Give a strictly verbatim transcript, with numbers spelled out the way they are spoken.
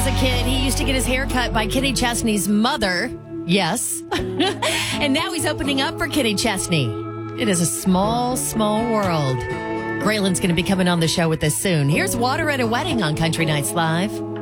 was a kid, he used to get his hair cut by Kenny Chesney's mother. Yes. And now he's opening up for Kenny Chesney. It is a small, small world. Graylin's going to be coming on the show with us soon. Here's Water at a Wedding on Country Nights Live.